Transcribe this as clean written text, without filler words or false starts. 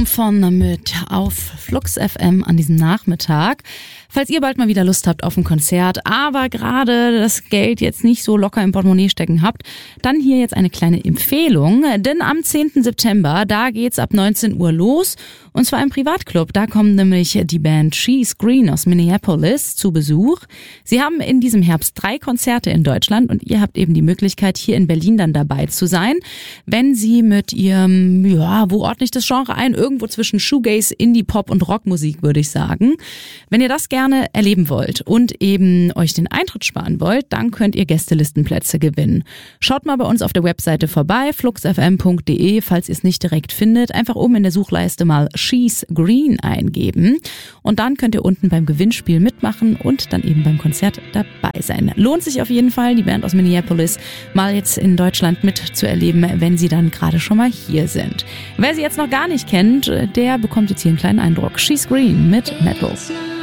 Home von mit auf Flux FM an diesem Nachmittag. Falls ihr bald mal wieder Lust habt auf ein Konzert, aber gerade das Geld jetzt nicht so locker im Portemonnaie stecken habt, dann hier jetzt eine kleine Empfehlung. Denn am 10. September, da geht's ab 19 Uhr los. Und zwar im Privatclub. Da kommen nämlich die Band She's Green aus Minneapolis zu Besuch. Sie haben in diesem Herbst 3 Konzerte in Deutschland und ihr habt eben die Möglichkeit, hier in Berlin dann dabei zu sein, wenn sie mit ihrem, wo ordne ich das Genre ein? Irgendwo zwischen Shoegaze, Indie, Pop und Rockmusik, würde ich sagen. Wenn ihr das gerne erleben wollt und eben euch den Eintritt sparen wollt, dann könnt ihr Gästelistenplätze gewinnen. Schaut mal bei uns auf der Webseite vorbei, fluxfm.de, falls ihr es nicht direkt findet. Einfach oben in der Suchleiste mal She's Green eingeben und dann könnt ihr unten beim Gewinnspiel mitmachen und dann eben beim Konzert dabei sein. Lohnt sich auf jeden Fall, die Band aus Minneapolis mal jetzt in Deutschland mitzuerleben, wenn sie dann gerade schon mal hier sind. Wer sie jetzt noch gar nicht kennt, der bekommt jetzt hier einen kleinen Eindruck. She's Green mit Metal.